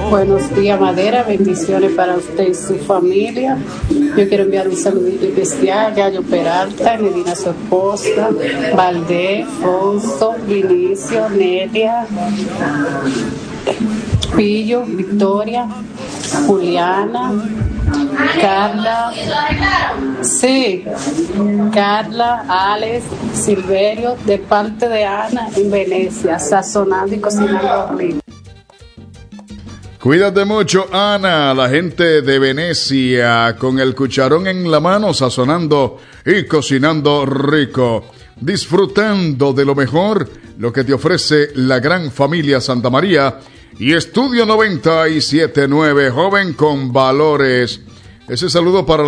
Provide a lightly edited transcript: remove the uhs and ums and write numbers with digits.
Buenos días, Madera. Bendiciones para usted y su familia. Yo quiero enviar un saludito especial a Yayo Peralta, Medina, su esposa, Valdés, Fonso, Vinicio, Nelia, Pillo, Victoria, Juliana, Carla, Alex, Silverio, de parte de Ana en Venecia, sazonando y cocinando rico. Cuídate mucho, Ana, la gente de Venecia, con el cucharón en la mano, sazonando y cocinando rico, disfrutando de lo mejor, lo que te ofrece la gran familia Santa María y Estudio 97.9, joven con valores. Ese saludo para